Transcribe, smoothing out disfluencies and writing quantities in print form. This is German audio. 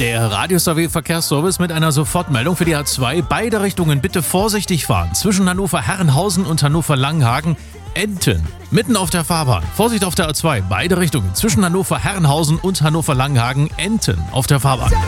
Der Radius AW Verkehrsservice mit einer Sofortmeldung für die A2. Beide Richtungen bitte vorsichtig fahren. Zwischen Hannover-Herrenhausen und Hannover-Langenhagen. Enten. Mitten auf der Fahrbahn. Vorsicht auf der A2. Beide Richtungen. Zwischen Hannover-Herrenhausen und Hannover-Langenhagen. Enten auf der Fahrbahn.